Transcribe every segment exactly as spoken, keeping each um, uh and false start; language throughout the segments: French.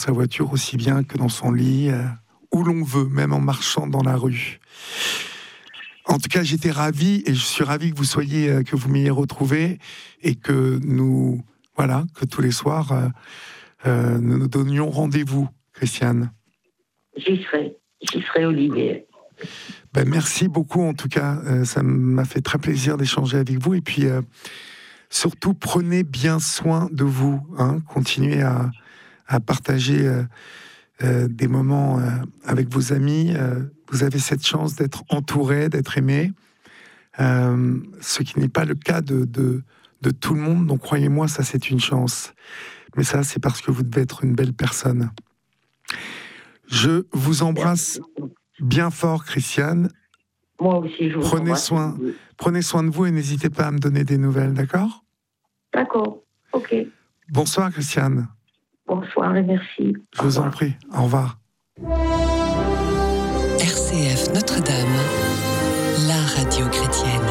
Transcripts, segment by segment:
sa voiture aussi bien que dans son lit, euh, où l'on veut, même en marchant dans la rue. En tout cas, j'étais ravi et je suis ravi que vous soyez, euh, que vous m'ayez retrouvé et que nous, voilà, que tous les soirs, euh, euh, nous nous donnions rendez-vous, Christiane. J'y serai, j'y serai, Olivier. Ben, merci beaucoup, en tout cas, euh, ça m'a fait très plaisir d'échanger avec vous et puis euh, surtout prenez bien soin de vous, hein, continuez à, à partager euh, euh, des moments euh, avec vos amis. Euh, vous avez cette chance d'être entouré, d'être aimé, euh, ce qui n'est pas le cas de, de, de tout le monde. Donc croyez-moi, ça c'est une chance. Mais ça, c'est parce que vous devez être une belle personne. Je vous embrasse bien fort, Christiane. Moi aussi, je vous Prenez embrasse. soin, prenez soin de vous et n'hésitez pas à me donner des nouvelles, d'accord ? D'accord, ok. Bonsoir, Christiane. Bonsoir et merci. Je vous en prie. Au revoir. R C F Notre-Dame, la radio chrétienne.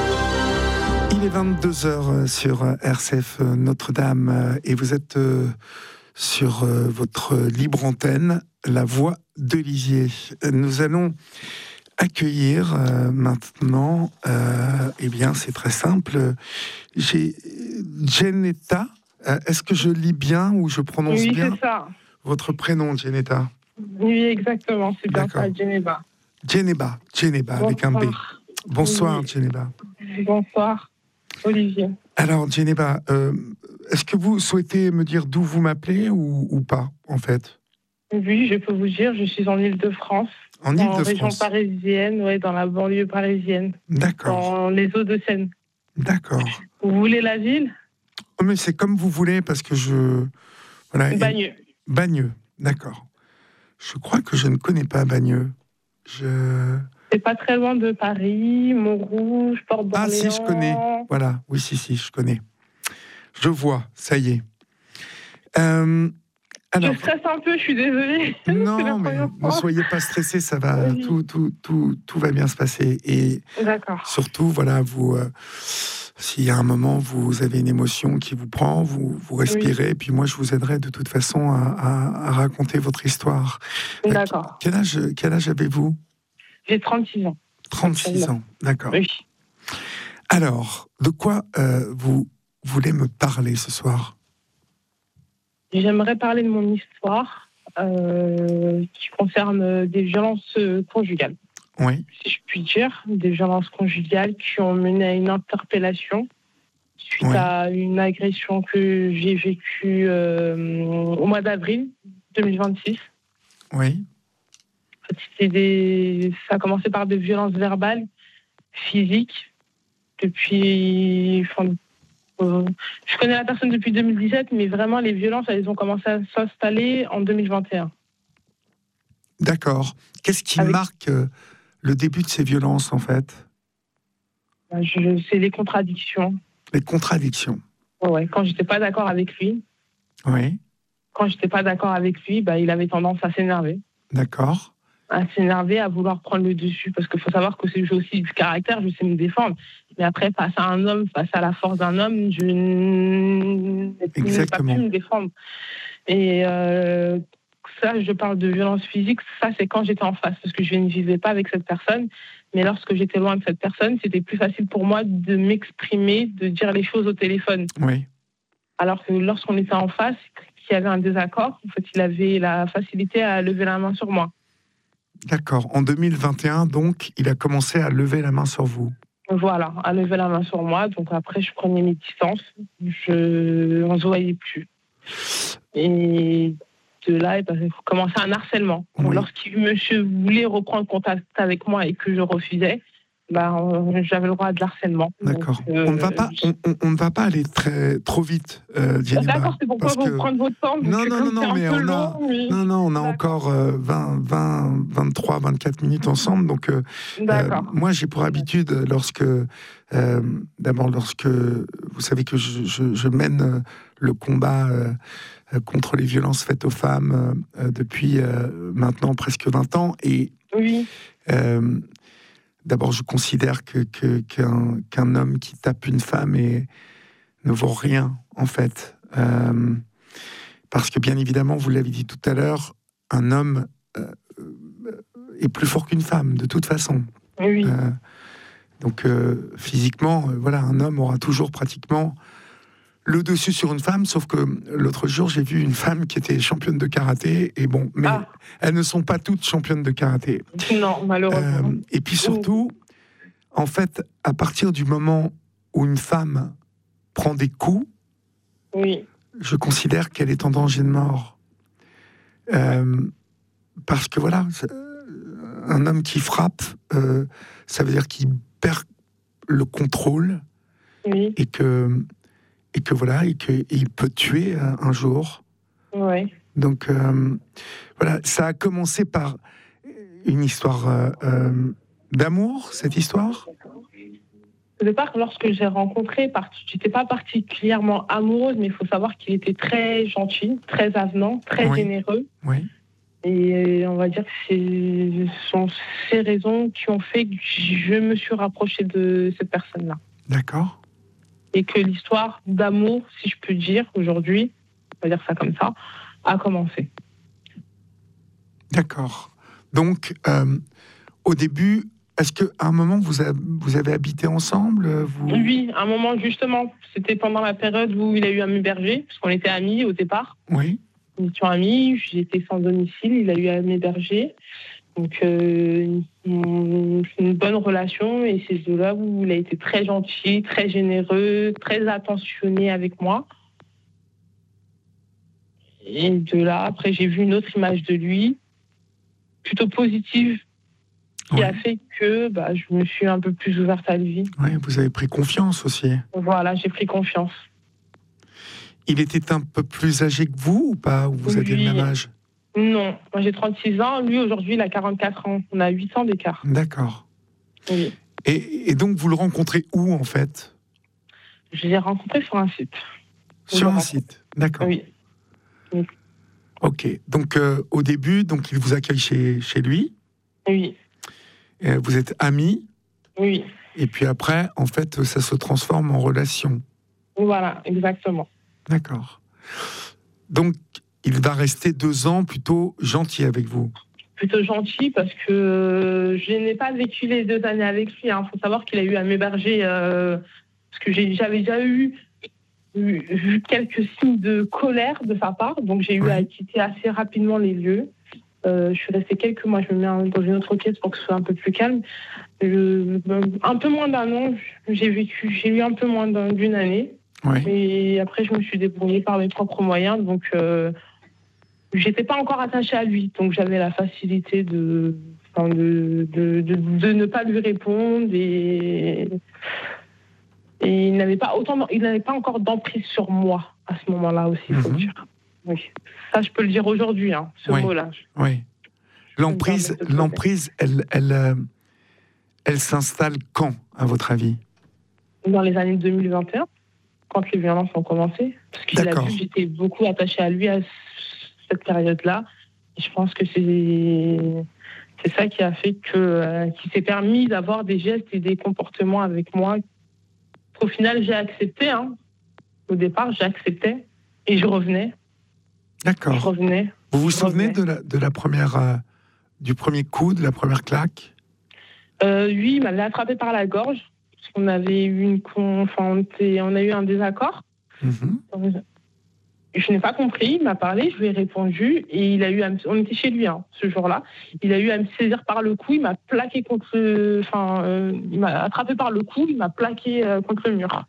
Il est vingt-deux heures sur R C F Notre-Dame et vous êtes sur votre libre antenne, la voix de Lisieux. Nous allons accueillir maintenant, euh, eh bien c'est très simple, j'ai Geneta. Est-ce que je lis bien ou je prononce oui, bien c'est ça. Votre prénom, Geneta? Oui, exactement, c'est bien D'accord. ça, Geneba. Geneba, Geneba avec un B. Bonsoir, oui. Geneba. Bonsoir, Olivier. Alors, Geneba, euh, est-ce que vous souhaitez me dire d'où vous m'appelez ou, ou pas, en fait? Oui, je peux vous dire, je suis en Île-de-France. En Île-de-France. En région parisienne, ouais, dans la banlieue parisienne. D'accord. Dans les Hauts-de-Seine. D'accord. Vous voulez la ville? Oh, mais c'est comme vous voulez, parce que je... Voilà. Bagneux. Bagneux, d'accord. Je crois que je ne connais pas Bagneux. Je... C'est pas très loin de Paris, Montrouge, Port-d'Orléans. Ah si, je connais. Voilà, oui, si, si, je connais. Je vois, ça y est. Euh, alors... Je stresse un peu, je suis désolée. Non, mais ne soyez pas stressés, ça va, oui. tout, tout, tout, tout va bien se passer. Et d'accord. Surtout, voilà, vous... Euh, s'il y a un moment, vous avez une émotion qui vous prend, vous, vous respirez, oui. Et puis moi, je vous aiderai de toute façon à, à, à raconter votre histoire. D'accord. Euh, quel âge, quel âge avez-vous? J'ai trente-six ans. trente-six ans, d'accord. Oui. Alors, de quoi euh, vous voulez me parler ce soir? J'aimerais parler de mon histoire euh, qui concerne des violences conjugales. Oui. Si je puis dire, des violences conjugales qui ont mené à une interpellation suite oui. à une agression que j'ai vécue euh, au mois d'avril deux mille vingt-six. Oui. C'était des... Ça a commencé par des violences verbales, physiques, depuis... Enfin, euh, je connais la personne depuis deux mille dix-sept, mais vraiment, les violences, elles ont commencé à s'installer en deux mille vingt et un. D'accord. Qu'est-ce qui Avec... marque... Euh... le début de ces violences, en fait? Je, c'est les contradictions. Les contradictions. Ouais, quand j'étais pas d'accord avec lui. Oui. Quand j'étais pas d'accord avec lui, bah, il avait tendance à s'énerver. D'accord. À s'énerver, à vouloir prendre le dessus. Parce qu'il faut savoir que j'ai aussi du caractère, je sais me défendre. Mais après, face à un homme, face à la force d'un homme, je n'ai pas pu me défendre. Et euh, ça, je parle de violence physique, ça, c'est quand j'étais en face. Parce que je ne vivais pas avec cette personne. Mais lorsque j'étais loin de cette personne, c'était plus facile pour moi de m'exprimer, de dire les choses au téléphone. Oui. Alors que lorsqu'on était en face, qu'il y avait un désaccord, en fait, il avait la facilité à lever la main sur moi. D'accord. En deux mille vingt et un, donc, il a commencé à lever la main sur vous. Voilà, à lever la main sur moi. Donc après, je prenais mes distances. Je... On ne se voyait plus. Et de là, il commençait un harcèlement. Oui. Lorsqu'il monsieur voulait reprendre contact avec moi et que je refusais, bah, on, j'avais le droit à de l'harcèlement. D'accord. Donc, euh, on ne va pas, on, on, on ne va pas aller très trop vite, euh, Geneba. D'accord, c'est pourquoi vous que... prendre votre temps. Non, non, non, non, mais on long, a, oui. non, non, on a encore euh, vingt, vingt, vingt-trois, vingt-quatre minutes ensemble. Donc, euh, euh, moi, j'ai pour habitude, lorsque, euh, d'abord, lorsque vous savez que je, je, je mène le combat euh, contre les violences faites aux femmes euh, depuis euh, maintenant presque vingt ans, et oui. Euh, D'abord, je considère que, que, qu'un, qu'un homme qui tape une femme et ne vaut rien, en fait. Euh, Parce que bien évidemment, vous l'avez dit tout à l'heure, un homme euh, est plus fort qu'une femme, de toute façon. Oui. Euh, donc euh, physiquement, euh, voilà, un homme aura toujours pratiquement le dessus sur une femme, sauf que l'autre jour, j'ai vu une femme qui était championne de karaté, et bon, mais Ah. elles ne sont pas toutes championnes de karaté. Non, malheureusement. Euh, et puis surtout, en fait, à partir du moment où une femme prend des coups, Oui. je considère qu'elle est en danger de mort. Euh, parce que voilà, un homme qui frappe, euh, ça veut dire qu'il perd le contrôle, Oui. et que, et que voilà, et qu'il peut tuer un, un jour. Oui. Donc euh, voilà, ça a commencé par une histoire euh, euh, d'amour, cette histoire. Au départ, lorsque j'ai rencontré, je n'étais pas particulièrement amoureuse, mais il faut savoir qu'il était très gentil, très avenant, très Oui. généreux. Oui. Et on va dire que ce sont ces raisons qui ont fait que je me suis rapprochée de cette personne-là. D'accord. Et que l'histoire d'amour, si je peux dire, aujourd'hui, on va dire ça comme ça, a commencé. D'accord. Donc, euh, au début, est-ce qu'à un moment, vous avez, vous avez habité ensemble vous... Oui, à un moment, justement. C'était pendant la période où il a eu à m'héberger, parce qu'on était amis au départ. Oui. Nous étions amis, j'étais sans domicile, il a eu à m'héberger. Donc, euh, une, une bonne relation. Et c'est de là où il a été très gentil, très généreux, très attentionné avec moi. Et de là, après, j'ai vu une autre image de lui, plutôt positive, qui oui. a fait que bah, je me suis un peu plus ouverte à lui. Oui, vous avez pris confiance aussi. Voilà, j'ai pris confiance. Il était un peu plus âgé que vous ou pas? Ou vous aviez lui, le même âge? Non, moi j'ai trente-six ans, lui aujourd'hui il a quarante-quatre ans. On a huit ans d'écart. D'accord. Oui. Et, et donc vous le rencontrez où en fait? Je l'ai rencontré sur un site. Sur un site, d'accord. Oui. oui. Ok, donc euh, au début, donc il vous accueille chez, chez lui. Oui. Et vous êtes amis. Oui. Et puis après, en fait, ça se transforme en relation. Voilà, exactement. D'accord. Donc, il va rester deux ans plutôt gentil avec vous. Plutôt gentil parce que je n'ai pas vécu les deux années avec lui. Il hein. faut savoir qu'il a eu à m'héberger euh, parce que j'ai, j'avais déjà eu, eu, eu quelques signes de colère de sa part. Donc, j'ai eu oui. à quitter assez rapidement les lieux. Euh, je suis restée quelques mois. Je me mets dans une autre pièce pour que ce soit un peu plus calme. Je, un peu moins d'un an. J'ai vécu, j'ai eu un peu moins d'une année. Oui. Et après, je me suis débrouillée par mes propres moyens. Donc, euh, j'étais pas encore attachée à lui. Donc, j'avais la facilité de, enfin, de, de, de, de ne pas lui répondre. Et, et il n'avait pas autant, il n'avait pas encore d'emprise sur moi à ce moment-là aussi, il faut mm-hmm. le dire. Oui. Ça, je peux le dire aujourd'hui, hein, ce oui. mot-là. Oui. L'emprise, l'emprise, elle, elle, elle, elle s'installe quand, à votre avis? Dans les années deux mille vingt et un. Quand les violences ont commencé, parce qu'il D'accord. a vu que j'étais beaucoup attachée à lui à cette période-là. Et je pense que c'est, c'est ça qui a fait que, euh, qui s'est permis d'avoir des gestes et des comportements avec moi. Au final, j'ai accepté. Hein. Au départ, j'ai accepté et je revenais. D'accord. Je revenais. Vous vous je souvenez revenais. de la, de la première, euh, du premier coup, de la première claque? euh, Lui, il m'avait attrapé par la gorge. On avait eu une, enfin, on, était, on a eu un désaccord. Mmh. Je n'ai pas compris. Il m'a parlé, je lui ai répondu et il a eu. À me, on était chez lui hein, ce jour-là. Il a eu à me saisir par le cou. Il m'a plaqué contre. Enfin, euh, il m'a attrapé par le cou. Il m'a plaqué euh, contre le mur.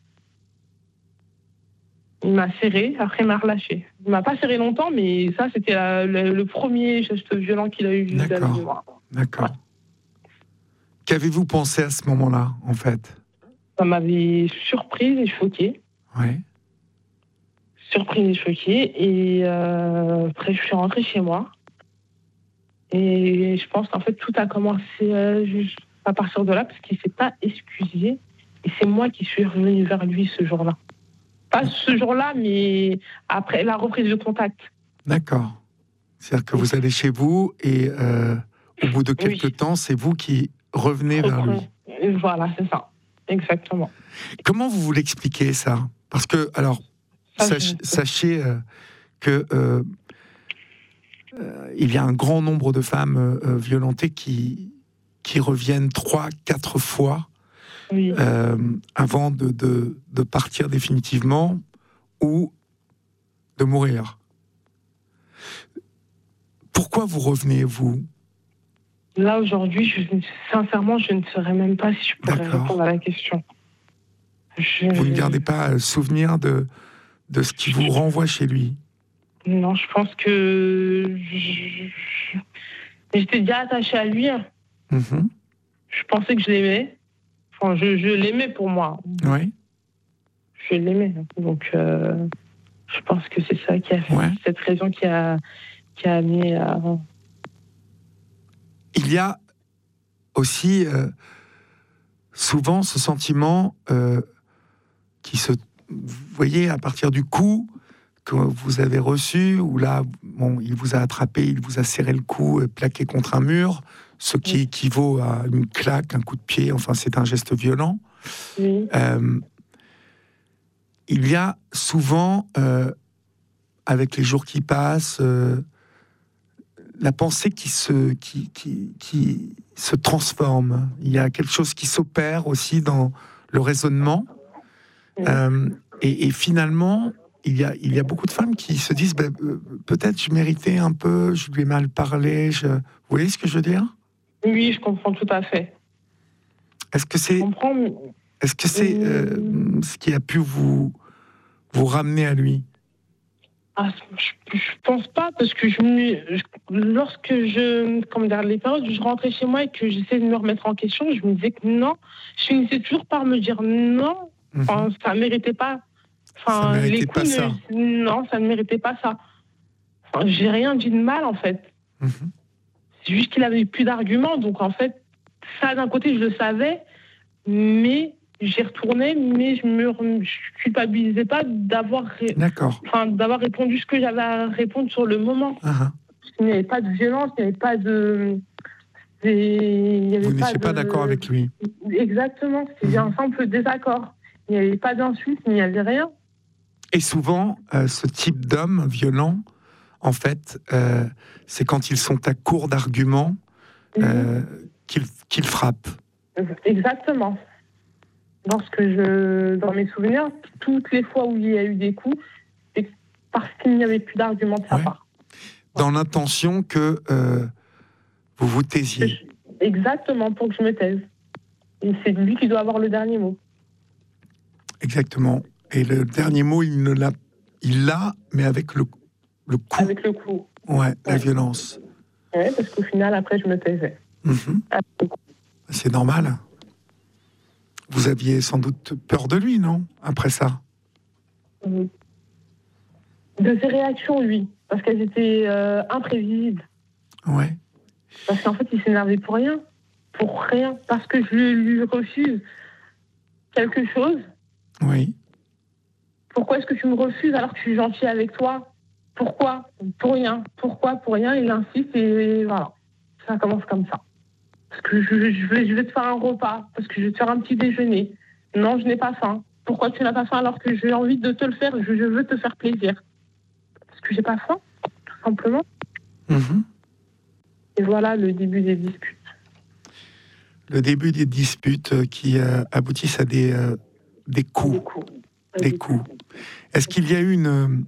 Il m'a serré. Après, il m'a relâché. Il m'a pas serré longtemps, mais ça, c'était la, le, le premier geste violent qu'il a eu. D'accord. D'accord. Ouais. Qu'avez-vous pensé à ce moment-là, en fait? Ça m'avait surprise et choquée. Oui. Surprise et choquée. Et euh, après, je suis rentrée chez moi. Et je pense qu'en fait, tout a commencé euh, juste à partir de là, parce qu'il ne s'est pas excusé. Et c'est moi qui suis revenue vers lui ce jour-là. Pas ce jour-là, mais après la reprise de contact. D'accord. C'est-à-dire que vous allez chez vous et euh, au bout de quelques oui. temps, c'est vous qui revenez vers lui. Voilà, c'est ça. Exactement. Comment vous vous l'expliquez, ça? Parce que, alors, ça, sach, sachez euh, que euh, euh, il y a un grand nombre de femmes euh, violentées qui, qui reviennent trois, quatre fois Oui. euh, avant de, de, de partir définitivement ou de mourir. Pourquoi vous revenez, vous ? Là, aujourd'hui, je, sincèrement, je ne saurais même pas si je pourrais D'accord. répondre à la question. Je... Vous ne gardez pas souvenir de, de ce qui vous renvoie chez lui ? Non, je pense que je... j'étais déjà attachée à lui. Mm-hmm. Je pensais que je l'aimais. Enfin, je, je l'aimais pour moi. Oui. Je l'aimais. Donc, euh, je pense que c'est ça qui a fait, ouais. cette raison qui a, qui a amené à... Il y a aussi euh, souvent ce sentiment euh, qui se... Vous voyez, à partir du coup que vous avez reçu, où là, bon, il vous a attrapé, il vous a serré le cou, plaqué contre un mur, ce qui oui. équivaut à une claque, un coup de pied, enfin c'est un geste violent. Oui. Euh, il y a souvent, euh, avec les jours qui passent, euh, la pensée qui se, qui, qui, qui se transforme. Il y a quelque chose qui s'opère aussi dans le raisonnement. Oui. Euh, et, et finalement, il y, a, il y a beaucoup de femmes qui se disent bah, euh, peut-être je méritais un peu, je lui ai mal parlé. Je... Vous voyez ce que je veux dire ? Oui, je comprends tout à fait. Est-ce que c'est, je comprends, mais... est-ce que c'est euh, mmh. ce qui a pu vous, vous ramener à lui ? Ah, je, je pense pas, parce que je me, je, lorsque je, comme dans les périodes où je rentrais chez moi et que j'essayais de me remettre en question, je me disais que non, je finissais toujours par me dire non, enfin, mm-hmm. ça ne méritait pas. Enfin, ça les coups pas ne, ça. Non, ça ne méritait pas ça. Enfin, j'ai rien dit de mal, en fait. Mm-hmm. C'est juste qu'il avait plus d'arguments, donc en fait, ça d'un côté, je le savais, mais j'y retournais, mais je me je culpabilisais pas d'avoir, ré... enfin, d'avoir répondu ce que j'avais à répondre sur le moment. Uh-huh. Il n'y avait pas de violence, il n'y avait pas de... Il y avait Vous pas n'étiez de... pas d'accord avec lui. Exactement, c'était mm-hmm. un simple désaccord. Il n'y avait pas d'insulte, il n'y avait rien. Et souvent, euh, ce type d'homme violent, en fait, euh, c'est quand ils sont à court d'arguments mm-hmm. euh, qu'ils, qu'ils frappent. Exactement. Lorsque je, dans mes souvenirs, toutes les fois où il y a eu des coups, c'est parce qu'il n'y avait plus d'arguments de sa ouais. part. Dans l'intention que euh, vous vous taisiez. Exactement, pour que je me taise. Et c'est lui qui doit avoir le dernier mot. Exactement. Et le dernier mot, il ne l'a, il l'a, mais avec le, le coup. Avec le coup. Ouais, ouais. la violence. Oui, parce qu'au final, après, je me taisais. Mm-hmm. C'est normal. Vous aviez sans doute peur de lui, non ? Après ça. De ses réactions, oui. Parce qu'elles étaient euh, imprévisibles. Ouais. Parce qu'en fait, il s'énervait pour rien. Pour rien. Parce que je lui refuse quelque chose. Oui. Pourquoi est-ce que tu me refuses alors que je suis gentille avec toi ? Pourquoi ? Pour rien. Pourquoi ? Pour rien. Il insiste et voilà. Ça commence comme ça. Parce que je, je, vais, je vais te faire un repas. Parce que je vais te faire un petit déjeuner. Non, je n'ai pas faim. Pourquoi tu n'as pas faim alors que j'ai envie de te le faire ? Je, je veux te faire plaisir. Parce que j'ai pas faim, tout simplement. Mm-hmm. Et voilà le début des disputes. Le début des disputes qui euh, aboutissent à des, euh, des coups. Des coups. Des coups. Est-ce qu'il y a eu une,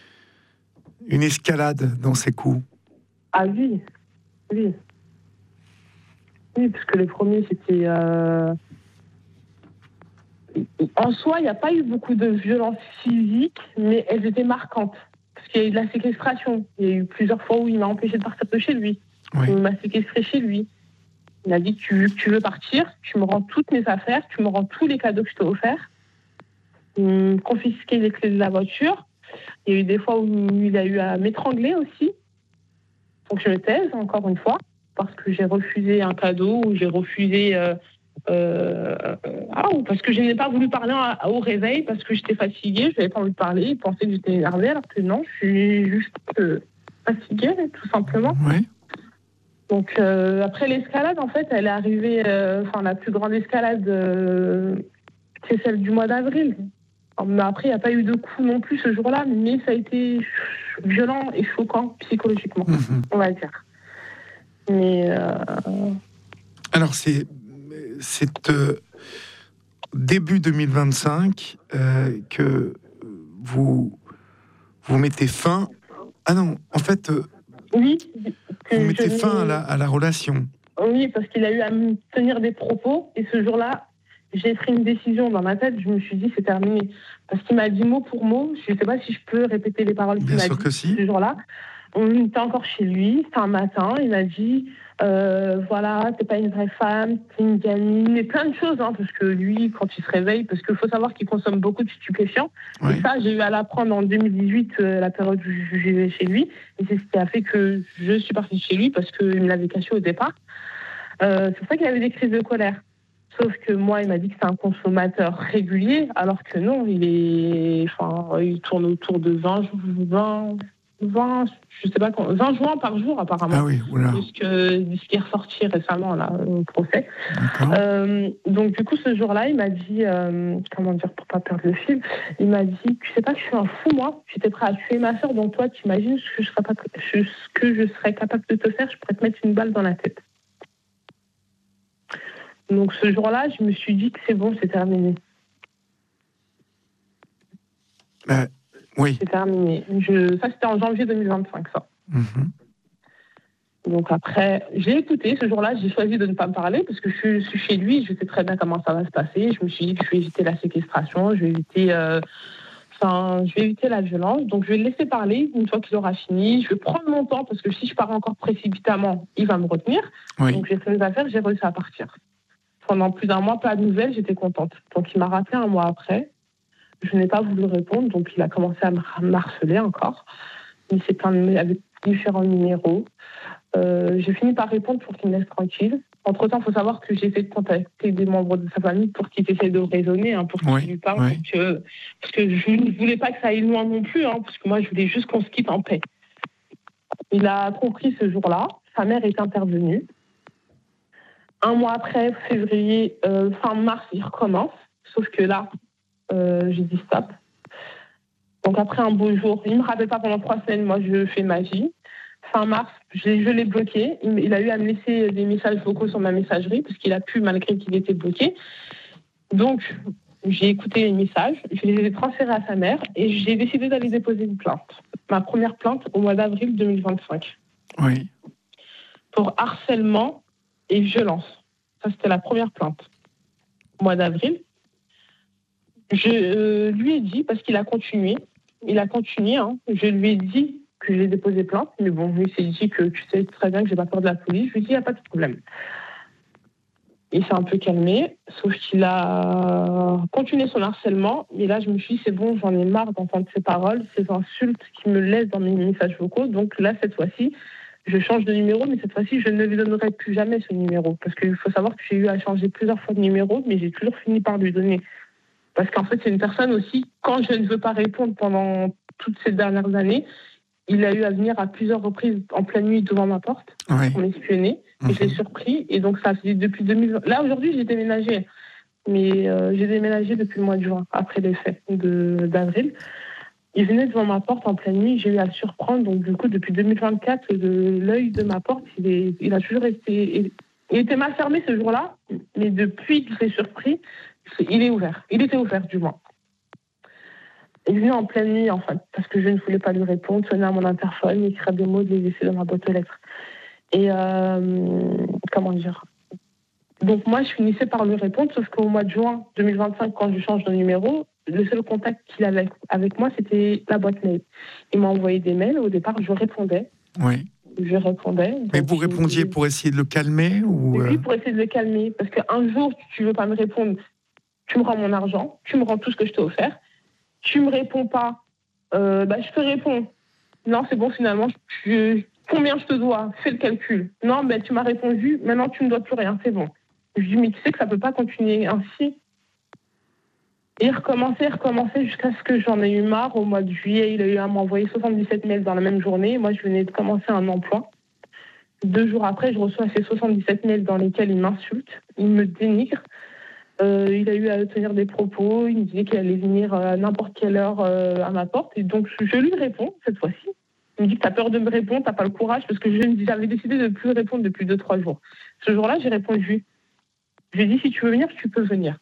une escalade dans ces coups ? Ah oui, oui. Oui, parce que les premiers, c'était... Euh... En soi, il n'y a pas eu beaucoup de violences physiques, mais elles étaient marquantes. Parce qu'il y a eu de la séquestration. Il y a eu plusieurs fois où il m'a empêché de partir de chez lui. Oui. Il m'a séquestré chez lui. Il m'a dit, tu, tu veux partir, tu me rends toutes mes affaires, tu me rends tous les cadeaux que je t'ai offerts. Il confisquer les clés de la voiture. Il y a eu des fois où il a eu à m'étrangler aussi. Donc je me taise, encore une fois, parce que j'ai refusé un cadeau ou j'ai refusé... Euh, euh, ah, ou parce que je n'ai pas voulu parler à, au réveil, parce que j'étais fatiguée, je n'avais pas envie de parler, il pensait que j'étais énervée, alors que non, je suis juste euh, fatiguée, tout simplement. Oui. Donc euh, après l'escalade, en fait, elle est arrivée... Euh, enfin, la plus grande escalade, euh, c'est celle du mois d'avril. Mais après, il n'y a pas eu de coup non plus ce jour-là, mais ça a été violent et choquant psychologiquement, Mmh. on va dire. Mais euh... alors c'est c'est euh, début deux mille vingt-cinq euh, que vous vous mettez fin. Ah non, en fait, euh, oui, vous mettez je... fin à la, à la relation. Oui, parce qu'il a eu à me tenir des propos, et ce jour-là, j'ai pris une décision dans ma tête, je me suis dit c'est terminé. Parce qu'il m'a dit mot pour mot, je ne sais pas si je peux répéter les paroles qu'il Bien m'a sûr dit que si. ce jour-là. On était encore chez lui, c'était un matin, il m'a dit euh, voilà, t'es pas une vraie femme, t'es une gamine, et plein de choses, hein, parce que lui, quand il se réveille, parce qu'il faut savoir qu'il consomme beaucoup de stupéfiants, Oui. et ça, j'ai eu à l'apprendre en deux mille dix-huit, euh, la période où je vivais chez lui, et c'est ce qui a fait que je suis partie de chez lui, parce qu'il me l'avait caché au départ. Euh, c'est pour ça qu'il avait des crises de colère. Sauf que moi, il m'a dit que c'est un consommateur régulier, alors que non, il est, enfin, il tourne autour de vingt, vingt, vingt, je sais pas, vingt joints par jour apparemment. Ah oui, oula. De ce, que, de ce qui est ressorti récemment là au procès. D'accord. Euh, donc du coup, ce jour-là, il m'a dit, euh, comment dire pour pas perdre le fil, il m'a dit, tu sais pas que je suis un fou moi, j'étais prêt à tuer ma sœur, donc toi, tu imagines ce que je serais pas, ce que je serais capable de te faire, je pourrais te mettre une balle dans la tête. Donc ce jour-là, je me suis dit que c'est bon, c'est terminé. Euh, oui. C'est terminé. Je... Ça, c'était en janvier deux mille vingt-cinq, ça. Mmh. Donc après, j'ai écouté. Ce jour-là, j'ai choisi de ne pas me parler parce que je suis chez lui, je sais très bien comment ça va se passer. Je me suis dit que je vais éviter la séquestration, je vais éviter, euh... enfin, je vais éviter la violence. Donc je vais le laisser parler une fois qu'il aura fini. Je vais prendre mon temps parce que si je pars encore précipitamment, il va me retenir. Oui. Donc j'ai fait mes affaires, j'ai réussi à partir. Pendant plus d'un mois, pas de nouvelles, j'étais contente. Donc il m'a rappelé un mois après. Je n'ai pas voulu répondre, donc il a commencé à me harceler encore. Il s'est plaint avec différents numéros. Euh, j'ai fini par répondre pour qu'il me laisse tranquille. Entre-temps, il faut savoir que j'ai essayé de contacter des membres de sa famille pour qu'ils essaient de raisonner, hein, pour qu'ils oui, lui parlent. oui. Parce que, parce que je ne voulais pas que ça aille loin non plus, hein, parce que moi, je voulais juste qu'on se quitte en paix. Il a compris ce jour-là. Sa mère est intervenue. Un mois après, février, euh, fin mars, il recommence. Sauf que là, euh, j'ai dit stop. Donc après un beau jour, il ne me rappelle pas pendant trois semaines, moi je fais ma vie. Fin mars, je, je l'ai bloqué. Il, il a eu à me laisser des messages vocaux sur ma messagerie, parce qu'il a pu, malgré qu'il était bloqué. Donc, j'ai écouté les messages, je les ai transférés à sa mère, et j'ai décidé d'aller déposer une plainte. Ma première plainte au mois d'avril deux mille vingt-cinq. Oui. Pour harcèlement et violence. Ça, c'était la première plainte. Au mois d'avril, je euh, lui ai dit, parce qu'il a continué, il a continué, hein, je lui ai dit que j'ai déposé plainte, mais bon, lui s'est dit que tu sais très bien que j'ai pas peur de la police. Je lui ai dit, il n'y a pas de problème. Il s'est un peu calmé, sauf qu'il a continué son harcèlement, et là, je me suis dit, c'est bon, j'en ai marre d'entendre ces paroles, ces insultes qui me laissent dans mes messages vocaux, donc là, cette fois-ci, je change de numéro, mais cette fois-ci, je ne lui donnerai plus jamais ce numéro. Parce qu'il faut savoir que j'ai eu à changer plusieurs fois de numéro, mais j'ai toujours fini par lui donner. Parce qu'en fait, c'est une personne aussi, quand je ne veux pas répondre pendant toutes ces dernières années, il a eu à venir à plusieurs reprises en pleine nuit devant ma porte, Oui. pour m'espionner. Et je l'ai surpris. Et donc, ça fait depuis deux mille vingt. Là, aujourd'hui, j'ai déménagé. Mais euh, j'ai déménagé depuis le mois de juin, après les fêtes de, d'avril. Il venait devant ma porte en pleine nuit, j'ai eu à le surprendre. Donc, du coup, depuis deux mille vingt-quatre, de l'œil de ma porte, il, est, il a toujours été... Il était mal fermé ce jour-là, mais depuis que je l'ai surpris, il est ouvert. Il était ouvert, du moins. Il venait en pleine nuit, en fait, parce que je ne voulais pas lui répondre, sonner à mon interphone, écrire des mots, de les laisser dans ma boîte aux lettres. Et, euh, comment dire... Donc, moi, je finissais par lui répondre, sauf qu'au mois de juin deux mille vingt-cinq, quand je change de numéro, le seul contact qu'il avait avec, avec moi, c'était la boîte mail. Il m'a envoyé des mails. Au départ, je répondais. Oui. Je répondais. Mais vous répondiez pour essayer de le calmer ou Oui, pour essayer de le calmer. Parce qu'un jour, tu ne veux pas me répondre, tu me rends mon argent, tu me rends tout ce que je t'ai offert. Tu ne me réponds pas, euh, bah, je te réponds. Non, c'est bon, finalement, je, combien je te dois? Fais le calcul. Non, ben, tu m'as répondu, maintenant tu ne me dois plus rien, c'est bon. Je lui dis, mais tu sais que ça ne peut pas continuer ainsi. Et il recommençait, il recommençait jusqu'à ce que j'en ai eu marre. Au mois de juillet, il a eu à m'envoyer soixante-dix-sept mails dans la même journée. Moi, je venais de commencer un emploi. Deux jours après, je reçois ces soixante-dix-sept mails dans lesquels il m'insulte, il me dénigre. Euh, il a eu à tenir des propos, il me disait qu'il allait venir à n'importe quelle heure euh, à ma porte. Et donc, je lui réponds, cette fois-ci. Il me dit que t'as peur de me répondre, t'as pas le courage, parce que je, j'avais décidé de ne plus répondre depuis deux, trois jours. Ce jour-là, j'ai répondu. Je lui ai dit, si tu veux venir, tu peux venir.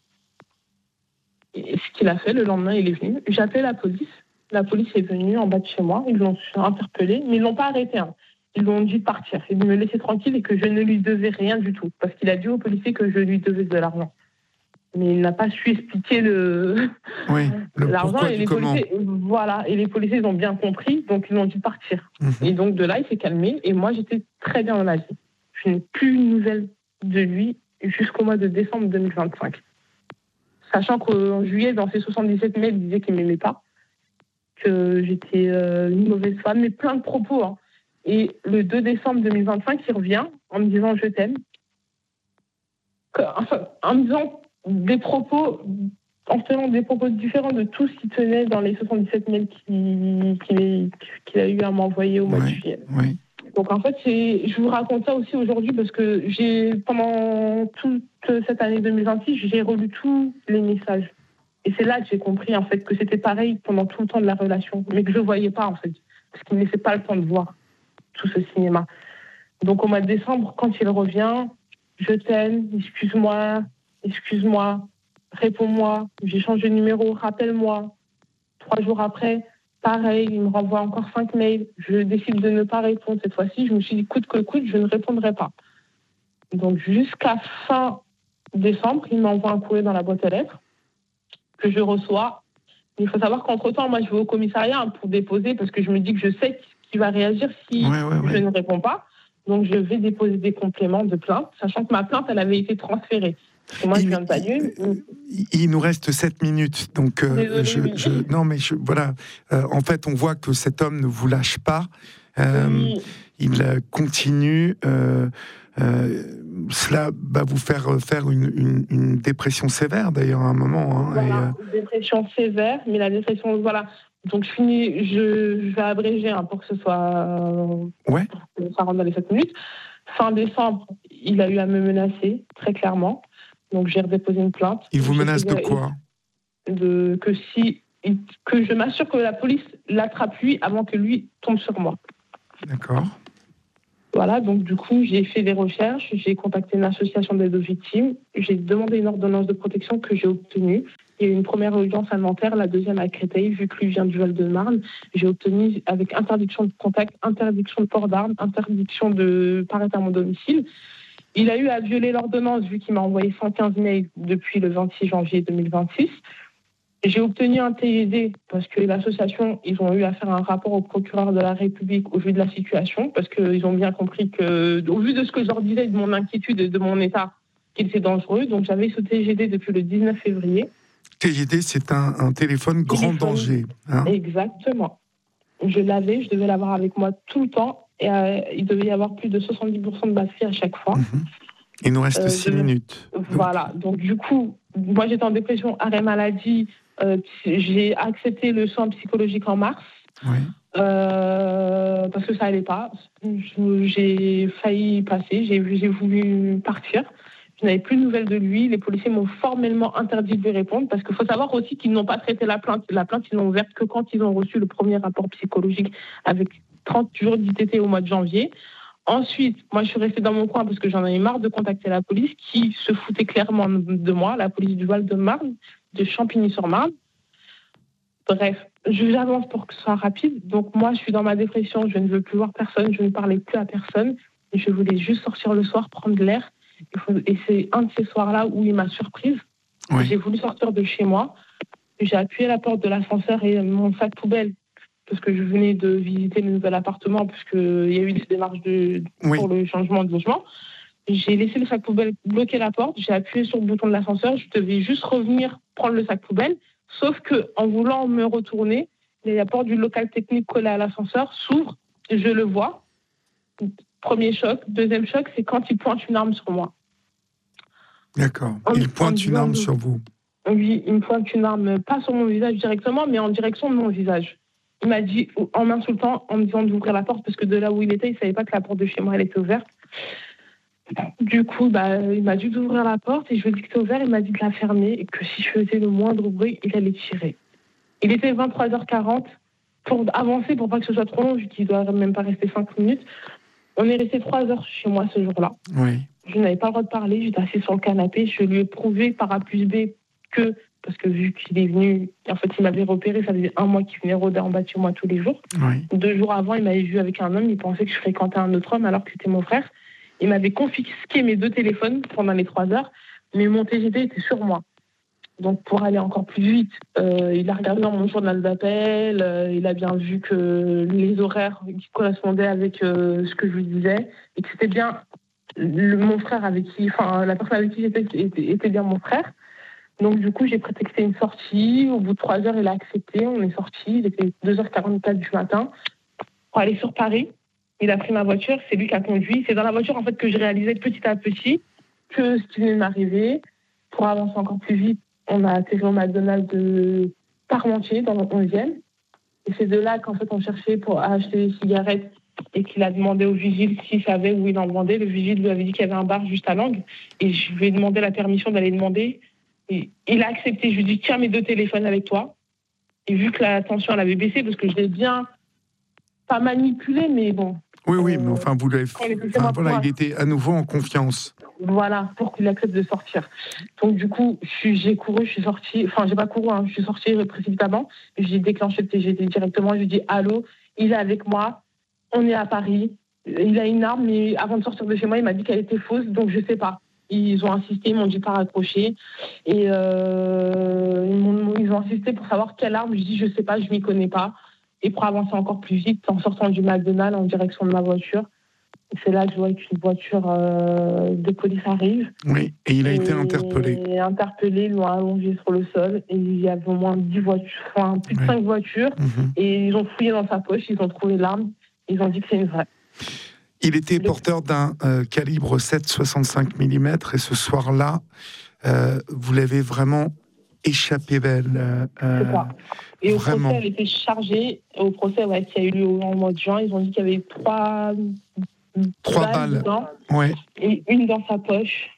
Et ce qu'il a fait, le lendemain, il est venu. J'ai appelé la police. La police est venue en bas de chez moi. Ils l'ont interpellé, mais ils l'ont pas arrêté. Hein. Ils l'ont dit de partir et de me laisser tranquille et que je ne lui devais rien du tout. Parce qu'il a dit aux policiers que je lui devais de l'argent. Mais il n'a pas su expliquer le, oui, le l'argent et les comment. policiers, voilà, et les policiers ont bien compris, donc ils l'ont dit partir. Mmh. Et donc de là, il s'est calmé et moi j'étais très bien dans la vie. Je n'ai plus une nouvelle de lui jusqu'au mois de décembre deux mille vingt-cinq. Sachant qu'en juillet, dans ses soixante-dix-sept mails, il disait qu'il ne m'aimait pas, que j'étais euh, une mauvaise femme, mais plein de propos. Hein. Et le deux décembre deux mille vingt-cinq, il revient en me disant je t'aime, que, enfin, en me disant des propos, en faisant des propos différents de tout ce qui tenait dans les soixante-dix-sept mails qu'il, qu'il, qu'il a eu à m'envoyer au mois oui, de juillet. Oui. Donc en fait, c'est, je vous raconte ça aussi aujourd'hui parce que j'ai, pendant toute cette année deux mille vingt-six, j'ai relu tous les messages. Et c'est là que j'ai compris en fait que c'était pareil pendant tout le temps de la relation, mais que je ne voyais pas en fait, parce qu'il ne me laissait pas le temps de voir tout ce cinéma. Donc au mois de décembre, quand il revient, je t'aime, excuse-moi, excuse-moi, réponds-moi, j'ai changé de numéro, rappelle-moi. Trois jours après, pareil, il me renvoie encore cinq mails. Je décide de ne pas répondre cette fois-ci. Je me suis dit, coûte que coûte, je ne répondrai pas. Donc jusqu'à fin décembre, il m'envoie un courrier dans la boîte aux lettres que je reçois. Il faut savoir qu'entre-temps, moi, je vais au commissariat pour déposer parce que je me dis que je sais qu'il va réagir si ouais, ouais, ouais. je ne réponds pas. Donc, je vais déposer des compléments de plainte, sachant que ma plainte, elle avait été transférée. Parce que moi, il, je viens de Bagneux. Il, il nous reste sept minutes. Donc, euh, Désolée, je, oui. je, non, mais je, voilà. Euh, en fait, on voit que cet homme ne vous lâche pas. Euh, oui. Il continue. Euh, euh, cela va vous faire faire une, une, une dépression sévère, d'ailleurs, à un moment. Hein, voilà, et, euh... une dépression sévère, mais la dépression, voilà. Donc, je finis, je, je vais abréger hein, pour que ce soit. Ouais. Pour que ça rentre dans les sept minutes. Fin décembre, il a eu à me menacer, très clairement. Donc, j'ai redéposé une plainte. Il vous menace de de quoi ? de, que, si, que je m'assure que la police l'attrape lui avant que lui tombe sur moi. D'accord. Voilà, donc du coup, j'ai fait des recherches, j'ai contacté une association d'aide aux victimes, j'ai demandé une ordonnance de protection que j'ai obtenue. Il y a eu une première audience à Nanterre, la deuxième à Créteil, vu que lui vient du Val-de-Marne. J'ai obtenu avec interdiction de contact, interdiction de port d'armes, interdiction de paraître à mon domicile. Il a eu à violer l'ordonnance, vu qu'il m'a envoyé cent quinze mails depuis le vingt-six janvier deux mille vingt-six. J'ai obtenu un T I D parce que l'association, ils ont eu à faire un rapport au procureur de la République au vu de la situation, parce qu'ils ont bien compris que, au vu de ce que je leur disais, de mon inquiétude et de mon état, qu'il était dangereux. Donc j'avais ce T G D depuis le dix-neuf février. T G D, c'est un, un téléphone grand téléphone, danger. Hein. Exactement. Je l'avais, je devais l'avoir avec moi tout le temps, et euh, il devait y avoir plus de soixante-dix pour cent de batterie à chaque fois. Mmh. Il nous reste euh, six de... minutes. Donc... Voilà, donc du coup, moi j'étais en dépression, arrêt maladie, euh, j'ai accepté le soin psychologique en mars, oui. euh, parce que ça allait pas. J'ai failli passer, j'ai, j'ai voulu partir. Je n'avais plus de nouvelles de lui. Les policiers m'ont formellement interdit de lui répondre parce qu'il faut savoir aussi qu'ils n'ont pas traité la plainte. La plainte, ils l'ont ouverte que quand ils ont reçu le premier rapport psychologique avec trente jours d'I T T au mois de janvier. Ensuite, moi, je suis restée dans mon coin parce que j'en avais marre de contacter la police qui se foutait clairement de moi, la police du Val-de-Marne, de Champigny-sur-Marne. Bref, j'avance pour que ce soit rapide. Donc, moi, je suis dans ma dépression. Je ne veux plus voir personne. Je ne parlais plus à personne. Je voulais juste sortir le soir, prendre de l'air. Et c'est un de ces soirs-là où il m'a surprise. Oui. J'ai voulu sortir de chez moi. J'ai appuyé la porte de l'ascenseur et mon sac poubelle, parce que je venais de visiter le nouvel appartement, puisqu'il y a eu des démarches de, oui. pour le changement de logement. J'ai laissé le sac poubelle bloquer la porte. J'ai appuyé sur le bouton de l'ascenseur. Je devais juste revenir prendre le sac poubelle. Sauf qu'en voulant me retourner, la porte du local technique collé à l'ascenseur s'ouvre. Je le vois. Premier choc. Deuxième choc, c'est quand il pointe une arme sur moi. D'accord. Il pointe une arme sur vous. Oui, il me pointe une arme, pas sur mon visage directement, mais en direction de mon visage. Il m'a dit, en m'insultant, en me disant d'ouvrir la porte, parce que de là où il était, il ne savait pas que la porte de chez moi, elle était ouverte. Du coup, bah, il m'a dit d'ouvrir la porte, et je lui ai dit que c'était ouvert, il m'a dit de la fermer, et que si je faisais le moindre bruit, il allait tirer. Il était vingt-trois heures quarante, pour avancer, pour pas que ce soit trop long, vu qu'il doit même pas rester cinq minutes, on est resté trois heures chez moi ce jour-là. Oui. Je n'avais pas le droit de parler, j'étais assise sur le canapé. Je lui ai prouvé par A plus B que, parce que vu qu'il est venu, en fait, il m'avait repéré, ça faisait un mois qu'il venait rôder en bas de chez moi tous les jours. Oui. Deux jours avant, il m'avait vu avec un homme, il pensait que je fréquentais un autre homme alors que c'était mon frère. Il m'avait confisqué mes deux téléphones pendant les trois heures, mais mon T G V était sur moi. Donc, pour aller encore plus vite, euh, il a regardé dans mon journal d'appel, euh, il a bien vu que les horaires qui correspondaient avec euh, ce que je lui disais, et que c'était bien le, mon frère avec qui, enfin, la personne avec qui j'étais était, était bien mon frère. Donc, du coup, j'ai prétexté une sortie. Au bout de trois heures, il a accepté. On est sortis. Il était deux heures quarante-quatre du matin pour aller sur Paris. Il a pris ma voiture. C'est lui qui a conduit. C'est dans la voiture, en fait, que je réalisais petit à petit que ce qui venait de m'arriver. Pour avancer encore plus vite, on a atterri au McDonald's de Parmentier, dans le onzième. Et c'est de là qu'en fait, on cherchait pour acheter des cigarettes et qu'il a demandé au vigile s'il savait où il en vendait. Le vigile lui avait dit qu'il y avait un bar juste à Langres. Et je lui ai demandé la permission d'aller demander. Et il a accepté. Je lui ai dit, tiens mes deux téléphones avec toi. Et vu que la tension, elle avait baissé, parce que je l'ai bien, pas manipulé, mais bon. Oui, oui, euh, mais enfin, vous l'avez. Enfin, voilà, il était à nouveau en confiance. Voilà, pour qu'il accepte de sortir. Donc, du coup, je suis, j'ai couru, je suis sortie. Enfin, j'ai pas couru, hein, je suis sortie précipitamment. J'ai déclenché le T G V directement. Je lui ai dit, allô, il est avec moi. On est à Paris. Il a une arme, mais avant de sortir de chez moi, il m'a dit qu'elle était fausse, donc je sais pas. Ils ont insisté, ils m'ont dit pas raccrocher. Et euh, ils, m'ont, ils ont insisté pour savoir quelle arme. Je dis, je sais pas, je m'y connais pas. Et pour avancer encore plus vite, en sortant du McDonald's en direction de ma voiture, c'est là que je vois qu'une voiture euh, de police arrive. Oui, et il a et été interpellé. Et interpellé, ils l'ont allongé sur le sol. Et il y avait au moins dix voitures, enfin plus de oui. cinq voitures. Mm-hmm. Et ils ont fouillé dans sa poche, ils ont trouvé l'arme. Ils ont dit que c'est une vraie. Il était porteur d'un euh, calibre sept virgule soixante-cinq millimètres et ce soir-là, euh, vous l'avez vraiment échappé belle. Euh, c'est ça. Et vraiment. Au procès, elle était chargée. Au procès, ouais, qui a eu lieu au mois de juin, ils ont dit qu'il y avait trois, trois balles, balles. Dedans, ouais. Et une dans sa poche.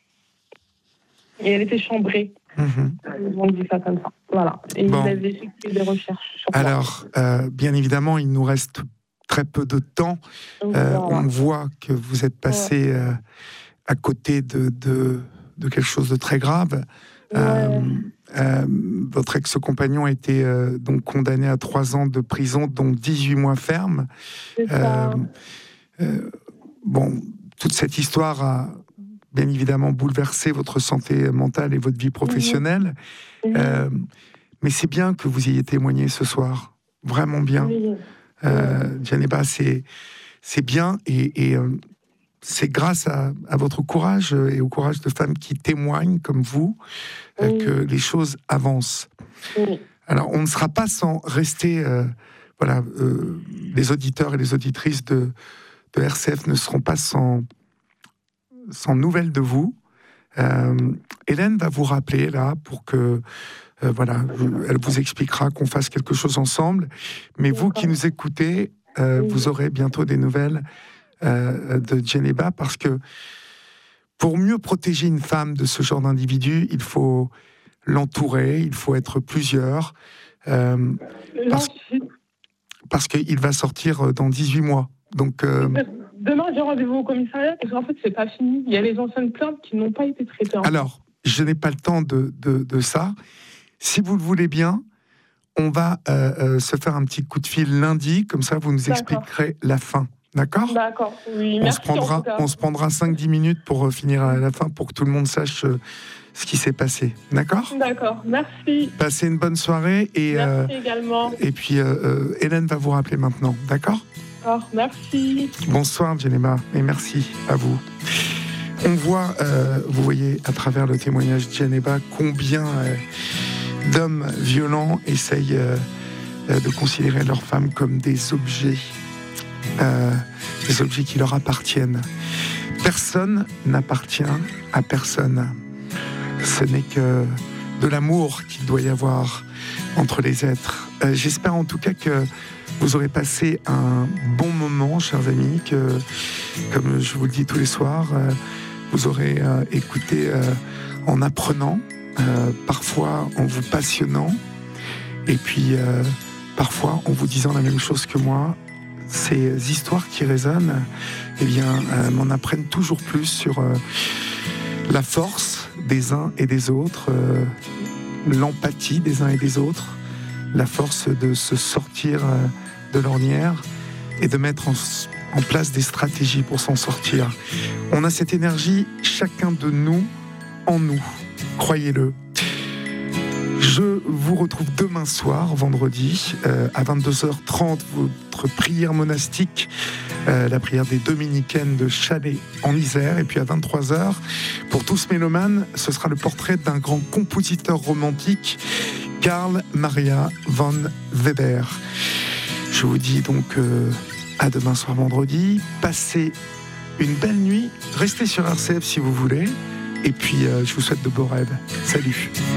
Et elle était chambrée. Mmh. Ils ont dit ça comme ça. Voilà. Et bon. Ils avaient effectué des recherches sur Alors, euh, bien évidemment, il nous reste très peu de temps. Euh, voilà. On voit que vous êtes passé euh, à côté de, de, de quelque chose de très grave. Ouais. Euh, euh, votre ex-compagnon a été euh, donc condamné à trois ans de prison, dont dix-huit mois ferme. Euh, euh, bon, toute cette histoire a bien évidemment bouleversé votre santé mentale et votre vie professionnelle. Mmh. Euh, mais c'est bien que vous ayez témoigné ce soir. Vraiment bien. Mmh. Euh, Djeneba, c'est, c'est bien et, et euh, c'est grâce à, à votre courage et au courage de femmes qui témoignent comme vous euh, oui. que les choses avancent. Oui. Alors, on ne sera pas sans rester... Euh, voilà, euh, les auditeurs et les auditrices de, de R C F ne seront pas sans, sans nouvelles de vous. Euh, Hélène va vous rappeler, là, pour que... Euh, voilà, elle vous expliquera qu'on fasse quelque chose ensemble. Mais vous qui nous écoutez, euh, oui. vous aurez bientôt des nouvelles euh, de Djeneba, parce que pour mieux protéger une femme de ce genre d'individu, il faut l'entourer, il faut être plusieurs, euh, parce, parce qu'il va sortir dans dix-huit mois. Donc, euh, demain, j'ai rendez-vous au commissariat, parce qu'en fait, c'est pas fini. Il y a les anciennes plaintes qui n'ont pas été traitées. Alors, je n'ai pas le temps de, de, de ça. Si vous le voulez bien, on va euh, euh, se faire un petit coup de fil lundi, comme ça vous nous D'accord. expliquerez la fin. D'accord ? D'accord, oui. On Merci se prendra, on se prendra cinq dix minutes pour euh, finir à la fin, pour que tout le monde sache euh, ce qui s'est passé. D'accord ? D'accord, merci. Passez une bonne soirée. Et, merci euh, également. Et puis, euh, Hélène va vous rappeler maintenant. D'accord ? D'accord, merci. Bonsoir, Djeneba, et merci à vous. On voit, euh, vous voyez, à travers le témoignage de Djeneba, combien... Euh, d'hommes violents essayent euh, de considérer leurs femmes comme des objets, euh, des objets qui leur appartiennent. Personne n'appartient à personne. Ce n'est que de l'amour qu'il doit y avoir entre les êtres. Euh, j'espère en tout cas que vous aurez passé un bon moment, chers amis, que, comme je vous le dis tous les soirs, euh, vous aurez euh, écouté euh, en apprenant, Euh, parfois en vous passionnant, et puis euh, parfois en vous disant la même chose que moi. Ces histoires qui résonnent, eh bien, euh, m'en apprennent toujours plus sur euh, la force des uns et des autres, euh, l'empathie des uns et des autres, la force de se sortir euh, de l'ornière et de mettre en, en place des stratégies pour s'en sortir. On a cette énergie, chacun de nous, en nous, croyez-le. Je vous retrouve demain soir, vendredi, euh, à vingt-deux heures trente, votre prière monastique, euh, la prière des dominicaines de Chalais en Isère. Et puis à vingt-trois heures, pour tous mélomanes, ce sera le portrait d'un grand compositeur romantique, Karl Maria von Weber. Je vous dis donc euh, à demain soir, vendredi. Passez une belle nuit. Restez sur R C F si vous voulez. Et puis, euh, je vous souhaite de beaux rêves. Salut.